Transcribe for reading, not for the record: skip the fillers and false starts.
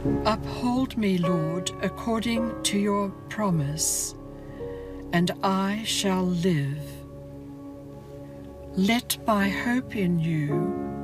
Uphold me, Lord, according to your promise, and I shall live. Let my hope in you